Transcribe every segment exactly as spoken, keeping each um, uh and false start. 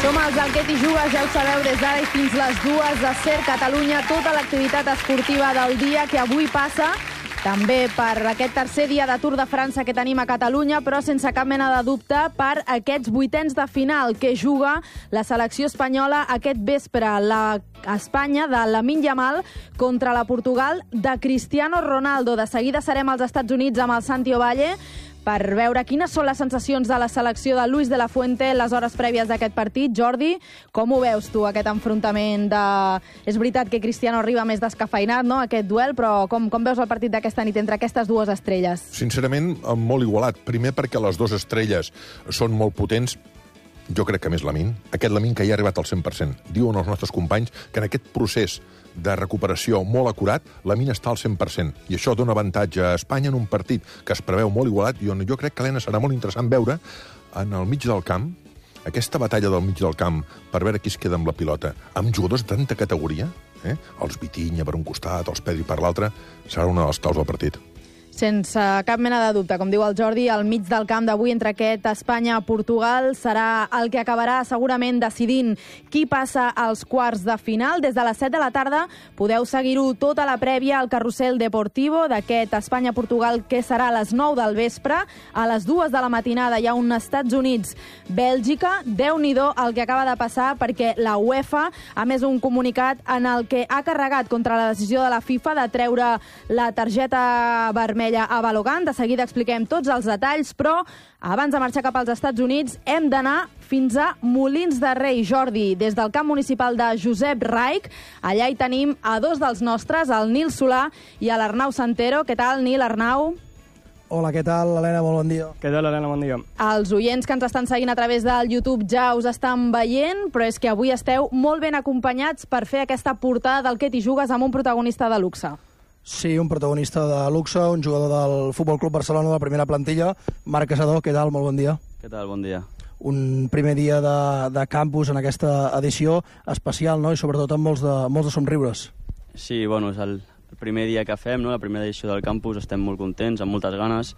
Som els del Què t'hi jugues, ja ho sabeu, des d'ara i fins les dues de Ser Catalunya, tota l'activitat esportiva del dia que avui passa també per aquest tercer dia de Tour de França que tenim a Catalunya, però sense cap mena de dubte per aquests vuitens de final que juga la selecció espanyola aquest vespre. La Espanya de Lamine Yamal contra la Portugal de Cristiano Ronaldo. De seguida serem als Estats Units amb el Santi Ovalle per veure quines són les sensacions de la selecció de Luis de la Fuente les hores prèvies d'aquest partit. Jordi, com ho veus tu, aquest enfrontament de... És veritat que Cristiano arriba més descafeinat, no?, aquest duel, però com, com veus el partit d'aquesta nit entre aquestes dues estrelles? Sincerament, molt igualat. Primer perquè les dues estrelles són molt potents. Jo crec que més Lamine. Aquest Lamine que ja ha arribat al cent per cent. Diuen els nostres companys que en aquest procés de recuperació molt acurat, Lamine està al cent per cent. I això dona avantatge a Espanya en un partit que es preveu molt igualat i on jo crec que, Helena, serà molt interessant veure en el mig del camp, aquesta batalla del mig del camp per veure qui es queda amb la pilota, amb jugadors de tanta categoria, eh? Els Vitinha per un costat, els Pedri per l'altre, serà una de les claus del partit. Sense cap mena de dubte, com diu el Jordi, al mig del camp d'avui entre aquest Espanya-Portugal serà el que acabarà segurament decidint qui passa als quarts de final. Des de les set de la tarda podeu seguir-ho tota la prèvia al carrusel deportivo d'aquest Espanya-Portugal que serà a les nou del vespre. A les dues de la matinada hi ha un Estats Units-Bèlgica. Déu-n'hi-do el que acaba de passar perquè la UEFA ha emès un comunicat en el que ha carregat contra la decisió de la FIFA de treure la targeta vermella a Balogan. De seguida expliquem tots els detalls, però abans de marxar cap als Estats Units hem d'anar fins a Molins de Rei. Jordi, des del camp municipal de Josep Raich, allà hi tenim a dos dels nostres, el Nil Solà i l'Arnau Santero. Què tal, Nil, Arnau? Hola, què tal, Helena? Molt bon dia. Què tal, Helena? Bon dia. Els oients que ens estan seguint a través del YouTube ja us estan veient, però és que avui esteu molt ben acompanyats per fer aquesta portada del Què t'hi jugues amb un protagonista de luxe. Sí, un protagonista de luxe, un jugador del Futbol Club Barcelona de la primera plantilla, Marc Casador. Què tal? Molt bon dia. Què tal? Bon dia. Un primer dia de, de campus en aquesta edició especial, no?, i sobretot amb molts de, molts de somriures. Sí, bueno, és el, el primer dia que fem, no?, la primera edició del campus, estem molt contents, amb moltes ganes.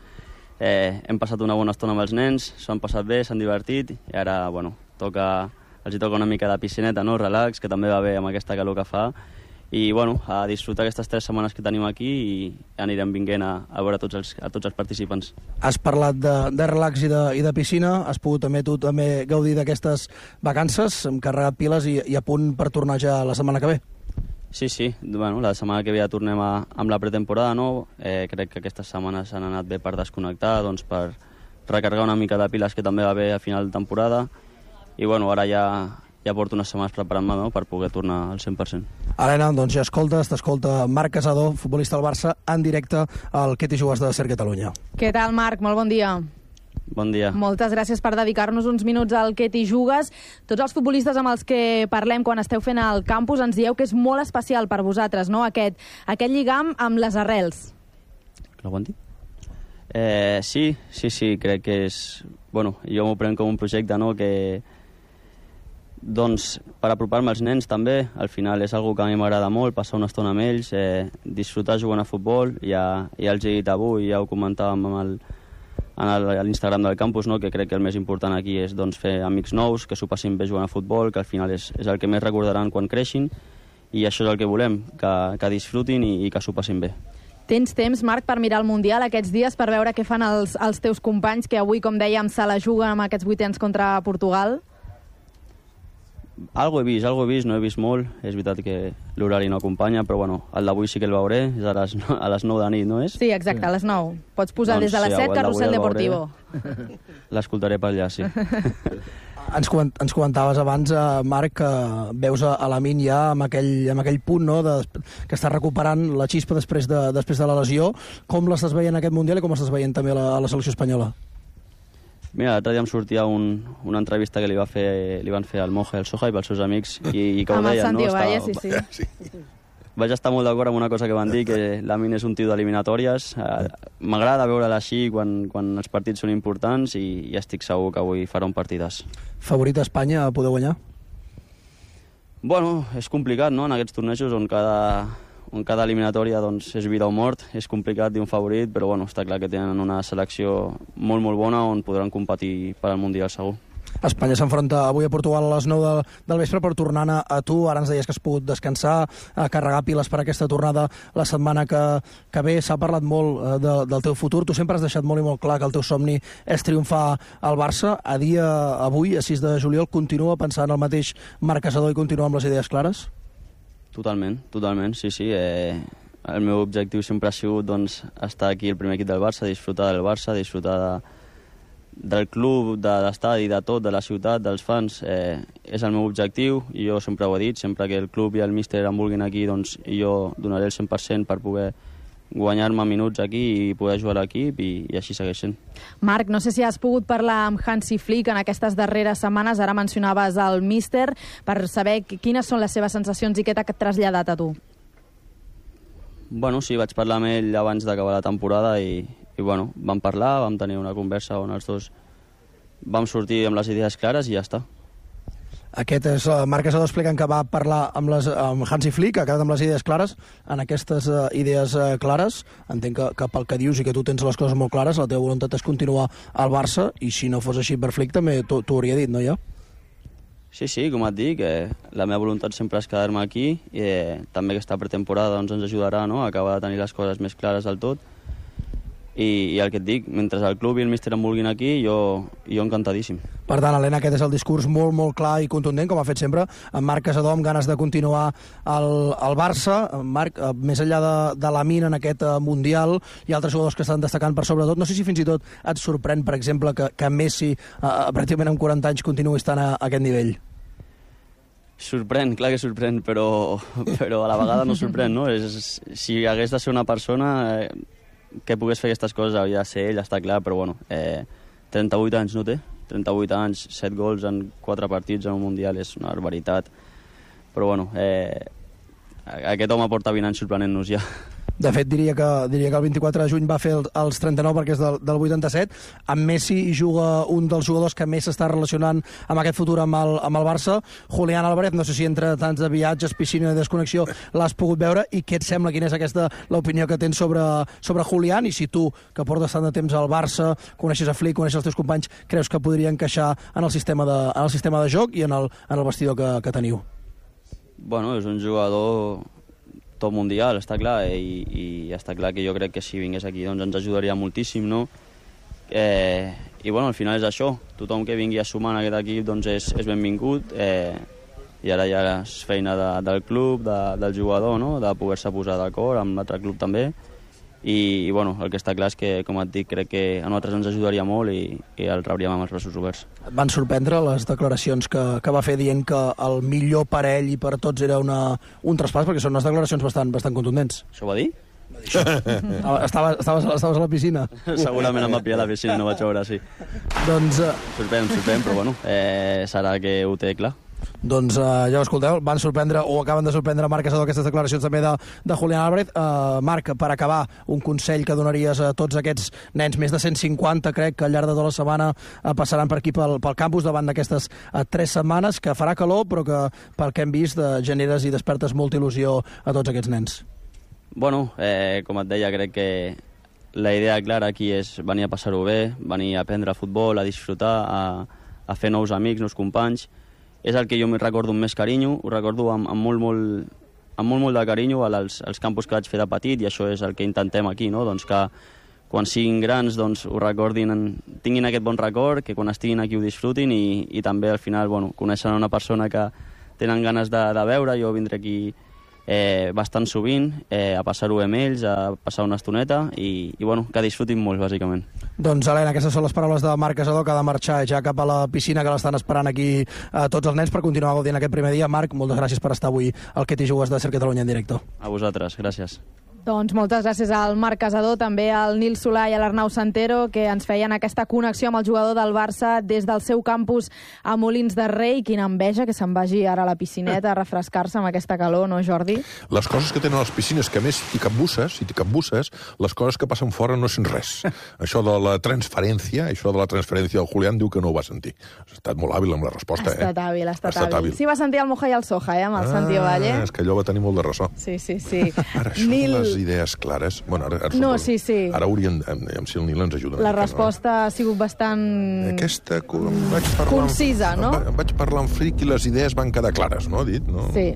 Eh, hem passat una bona estona amb els nens, s'ho han passat bé, s'han divertit, i ara, bueno, toca, els hi toca una mica de piscineta, no?, relax, que també va bé amb aquesta calor que fa, i bueno, a disfrutar aquestes tres setmanes que tenim aquí i anirem vinguent a, a veure tots els, a tots els participants. Has parlat de, de relax i de, i de piscina, has pogut també tu també gaudir d'aquestes vacances, hem carregat piles i, i a punt per tornar ja la setmana que ve. Sí, sí, bueno, la setmana que ve ja tornem a, amb la pretemporada, no? Eh, crec que aquestes setmanes han anat bé per desconnectar, doncs per recarregar una mica de piles que també va bé a final de temporada, i bueno, ara ja... ja porto unes setmanes preparant-me, no?, per poder tornar al cent per cent. Helena, doncs ja escoltes, t'escolta Marc Casador, futbolista del Barça, en directe al Què t'hi jugues de Ser Catalunya. Què tal, Marc? Molt bon dia. Bon dia. Moltes gràcies per dedicar-nos uns minuts al Què t'hi jugues. Tots els futbolistes amb els que parlem quan esteu fent el campus ens dieu que és molt especial per vosaltres, no?, aquest, aquest lligam amb les arrels. Que l'aguanti? Eh, sí, sí, sí, crec que és... Bueno, jo m'ho prenc com un projecte, no?, que... Doncs per apropar-me als nens també, al final és algo que a mi m'agrada molt, passar una estona amb ells, eh, disfrutar jugant a futbol, ja, ja els he dit avui, ja ho comentàvem amb el, en l'Instagram del campus, no?, que crec que el més important aquí és doncs, fer amics nous, que s'ho passin bé jugant a futbol, que al final és, és el que més recordaran quan creixin, i això és el que volem, que, que disfrutin i, i que s'ho passin bé. Tens temps, Marc, per mirar el Mundial aquests dies, per veure què fan els, els teus companys, que avui, com dèiem, se la juguen amb aquests vuitens contra Portugal? Algo he vist, algo he vist, no he vist molt. És veritat que l'horari no acompanya, però bueno, el d'avui sí que el veuré, és a les, a les nou de nit, no és? Sí, exacte, a les nou. Pots posar doncs, des de les set, sí, carrusel deportivo. L'escoltaré per allà, sí. Ens, ens comentaves abans, eh, Marc, que veus a, a Lamine ja amb aquell, amb aquell punt, no?, de, que està recuperant la xispa després de, després de la lesió. Com l'estàs veient aquest Mundial i com estàs veient també la, a la selecció espanyola? Mira, l'altre dia em sortia un, una entrevista que li, va fer, li van fer al Monje, al Soja i pels seus amics, i, i que ho deien, no? Valle, sí, sí. sí. Vaig estar molt d'acord amb una cosa que van dir, que Lamine és un tio d'eliminatòries. Eh, M'agrada veure-la així quan, quan els partits són importants i, i estic segur que avui farà un partidàs. Favorit a Espanya a poder guanyar? Bueno, és complicat, no?, en aquests tornejos on cada... on cada eliminatòria doncs, és vida o mort, és complicat dir un favorit, però bueno, està clar que tenen una selecció molt, molt bona on podran competir per al Mundial segur. Espanya s'enfronta avui a Portugal a les nou de, del vespre, per tornar a, a tu. Ara ens deies que has pogut descansar, a carregar piles per aquesta tornada la setmana que, que ve. S'ha parlat molt eh, de, del teu futur. Tu sempre has deixat molt i molt clar que el teu somni és triomfar al Barça. A dia avui, a sis de juliol, continua pensant el mateix Marc Casadó i continua amb les idees clares? Totalment, totalment, sí, sí. Eh, el meu objectiu sempre ha sigut doncs, estar aquí al primer equip del Barça, disfrutar del Barça, disfrutar de, del club, de l'estadi, de tot, de la ciutat, dels fans. Eh, és el meu objectiu i jo sempre ho he dit, sempre que el club i el míster em vulguin aquí, doncs jo donaré el cent per cent per poder guanyar-me minuts aquí i poder jugar a l'equip i, i així segueix sent. Marc, no sé si has pogut parlar amb Hansi Flick en aquestes darreres setmanes, ara mencionaves el míster, per saber quines són les seves sensacions i què t'ha traslladat a tu. Bueno, sí, vaig parlar amb ell abans d'acabar la temporada i, i bueno, vam parlar, vam tenir una conversa on els dos vam sortir amb les idees clares i ja està. Aquest és uh, Marc Casadó explicant que va parlar amb, les, amb Hansi Flick, ha quedat amb les idees clares. En aquestes uh, idees uh, clares, entenc que, que pel que dius i que tu tens les coses molt clares, la teva voluntat és continuar al Barça, i si no fos així per Flick també t'ho hauria dit, no ja? Sí, sí, com et dic, eh, la meva voluntat sempre és quedar-me aquí, i eh, també aquesta pretemporada doncs, ens ajudarà, no?, a acabar de tenir les coses més clares del tot. I, i el que et dic, mentre el club i el míster em vulguin aquí, jo, jo encantadíssim. Per tant, Helena, aquest és el discurs molt, molt clar i contundent, com ha fet sempre en Marc Casadó, amb ganes de continuar al, al Barça. Marc, més enllà de, de la mina en aquest Mundial, hi ha altres jugadors que estan destacant per sobretot. No sé si fins i tot et sorprèn, per exemple, que, que Messi, eh, pràcticament amb quaranta anys, continuï estant a, a aquest nivell. Sorprèn, clar que sorprèn, però, però a la vegada no sorprèn, no? És, si hagués de ser una persona... Eh, que pogués fer aquestes coses havia de ser ell, està clar, però bueno, eh, trenta-vuit anys no té, trenta-vuit anys, set gols en quatre partits en un Mundial, és una barbaritat, però bueno, eh, aquest home porta vint anys sorprenent-nos ja. De fet, diria que, diria que el vint-i-quatre de juny va fer el, els trenta-nou perquè és del, del vuitanta-set. Amb Messi hi juga un dels jugadors que més s'està relacionant amb aquest futur amb el, amb el Barça, Julián Álvarez. No sé si entre tants de viatges, piscina i desconnexió l'has pogut veure, i què et sembla, quina és aquesta l'opinió que tens sobre, sobre Julián, i si tu, que portes tant de temps al Barça, coneixes a Flick, coneixes els teus companys, creus que podria encaixar en el sistema de, en el sistema de joc i en el, en el vestidor que, que teniu? Bueno, és un jugador top mundial, està clar, eh? I, i està clar que jo crec que si vingués aquí doncs ens ajudaria moltíssim, no? Eh, I bueno, al final és això, tothom que vingui a sumar en aquest equip doncs és, és benvingut, eh, i ara ja és feina de, del club, de, del jugador, no?, de poder-se posar d'acord amb l'altre club també. I, i bueno, el que està clar és que, com et dic, crec que a nosaltres ens ajudaria molt i, i el rebríem amb els braços oberts. Et van sorprendre les declaracions que, que va fer dient que el millor per ell i per tots era una, un traspàs, perquè són unes declaracions bastant, bastant contundents. Això ho va dir? Estaves, estaves, estaves a la piscina? Segurament em va pillar a la piscina, no vaig veure, sí. Doncs... Uh... Sorprèn, sorprèn, però bueno, eh, serà que ho té clar. Doncs uh, ja ho escolteu, van sorprendre o acaben de sorprendre Marc Casadó aquestes declaracions també de, de Julián Álvarez. Uh, Marc, per acabar, un consell que donaries a tots aquests nens, més de cent cinquanta crec que al llarg de tota la setmana uh, passaran per aquí pel, pel campus davant d'aquestes uh, tres setmanes, que farà calor però que pel que hem vist uh, generes i despertes molta il·lusió a tots aquests nens. Bueno, eh, com et deia, crec que la idea clara aquí és venir a passar-ho bé, venir a aprendre futbol, a disfrutar, a, a fer nous amics, nous companys. És el que jo me recordo amb més carinyo, ho recordo amb, amb, molt, molt, amb molt, molt de carinyo als, als campus que vaig fer de petit, i això és el que intentem aquí, no? Doncs que quan siguin grans doncs, ho recordin, tinguin aquest bon record, que quan estiguin aquí ho disfrutin, i, i també al final bueno, coneixen una persona que tenen ganes de, de veure. Jo vindré aquí eh, bastant sovint, eh, a passar-ho amb ells, a passar una estoneta, i, i bueno, que disfrutin molt, bàsicament. Doncs, Helena, aquestes són les paraules de Marc Casadó, que ha de marxar ja cap a la piscina, que l'estan esperant aquí eh, tots els nens per continuar gaudint aquest primer dia. Marc, moltes gràcies per estar avui al Que t'hi jugues de Ser Catalunya en directe. A vosaltres, gràcies. Doncs moltes gràcies al Marc Casadó, també al Nil Solà i a l'Arnau Santero, que ens feien aquesta connexió amb el jugador del Barça des del seu campus a Molins de Rei. Quina enveja que se'n vagi ara a la piscineta a refrescar-se amb aquesta calor, no, Jordi? Les coses que tenen a les piscines, que a més t'hi capbusses, i t'hi capbusses, les coses que passen fora no sents res. Això de la transferència, això de la transferència del Julián diu que no ho va sentir. Ha estat molt hàbil amb la resposta, ha estat eh? hàbil, ha estat, ha estat hàbil. Sí, va sentir el Moja i el Soja, eh, amb el ah, Santi Ovalle. És que allò va tenir molt de ressò. Sí, sí, sí. Ara, això Nil... de les aquestes idees clares... Bueno, ara, ara, No, sí, sí. Ara haurien... Si el Nil ens ajuda una La mica, resposta no? ha sigut bastant... Aquesta... Em vaig parlar concisa, amb, no? Em vaig parlar amb Frick i les idees van quedar clares, no? Ha dit, no? Sí.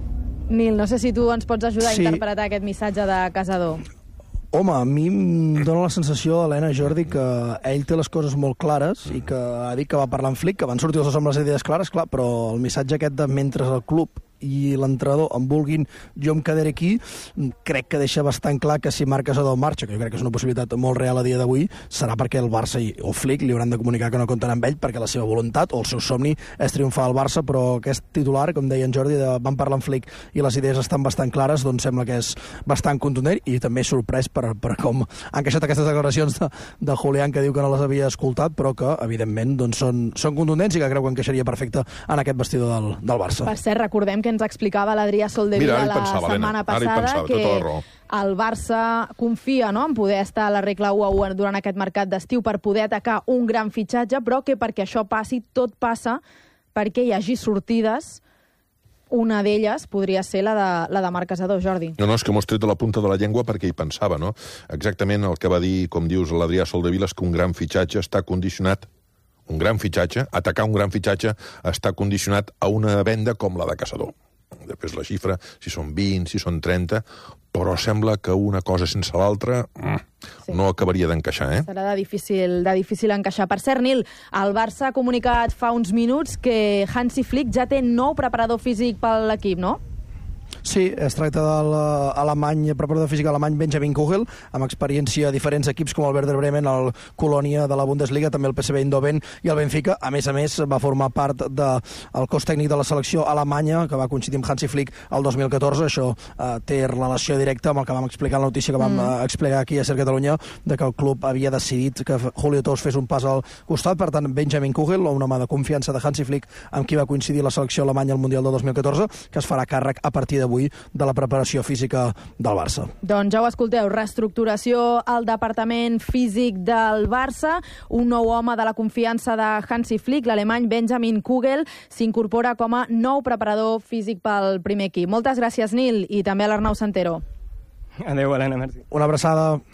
Nil, no sé si tu ens pots ajudar Sí. a interpretar aquest missatge de Casador. Home, a mi em dóna la sensació, Helena, Jordi, que ell té les coses molt clares i que ha dit que va parlar amb Flick, que van sortir els dos amb les idees clares, clar, però el missatge aquest de mentre el club i l'entrenador em vulguin, jo em quedaré aquí, crec que deixa bastant clar que si Marc Casador marxa, que jo crec que és una possibilitat molt real a dia d'avui, serà perquè el Barça i, o Flick li hauran de comunicar que no compten amb ell, perquè la seva voluntat o el seu somni és triomfar al Barça, però aquest titular, com deia en Jordi, de, van parlar amb Flick i les idees estan bastant clares, doncs sembla que és bastant contundent i també sorprès per, per com han queixat aquestes declaracions de, de Julián, que diu que no les havia escoltat, però que, evidentment, doncs, són, són contundents i que creu que encaixaria perfecte en aquest vestidor del, del Barça. Per cert, recordem que ens explicava l'Adrià Soldevila la pensava, setmana Helena, ara hi passada pensava, que tota la raó. el Barça confia, no?, en poder estar a la regla u a u durant aquest mercat d'estiu per poder atacar un gran fitxatge, però que perquè això passi, tot passa perquè hi hagi sortides. Una d'elles podria ser la de, la de Marc Casador, Jordi. No, no, és que m'ho has tret de la punta de la llengua perquè hi pensava, no? Exactament el que va dir, com dius, l'Adrià Soldevila, és que un gran fitxatge està condicionat, un gran fitxatge, atacar un gran fitxatge està condicionat a una venda com la de Casador. Després la xifra, si són vint, si són trenta, però sembla que una cosa sense l'altra sí. no acabaria d'encaixar, eh? Serà de difícil, de difícil encaixar. Per cert, Nil, el Barça ha comunicat fa uns minuts que Hansi Flick ja té nou preparador físic per l'equip, no? Sí, es tracta de l'alemany, preparador físic alemany Benjamin Kugel, amb experiència a diferents equips com el Werder Bremen, el Colònia de la Bundesliga, també el P S V Eindhoven i el Benfica. A més a més, va formar part del de, cos tècnic de la selecció alemanya, que va coincidir amb Hansi Flick el dos mil catorze. Això eh, té relació directa amb el que vam explicar en la notícia que vam mm. eh, explicar aquí a Ser Catalunya, de que el club havia decidit que Julio Tous fes un pas al costat. Per tant, Benjamin Kugel, un home de confiança de Hansi Flick, amb qui va coincidir la selecció alemanya al Mundial del dos mil catorze, que es farà càrrec a partir d'avui de la preparació física del Barça. Doncs ja ho escolteu, reestructuració al departament físic del Barça, un nou home de la confiança de Hansi Flick, l'alemany Benjamin Kugel, s'incorpora com a nou preparador físic pel primer equip. Moltes gràcies, Nil, i també a l'Arnau Santero. Adéu, Helena, merci. Una abraçada.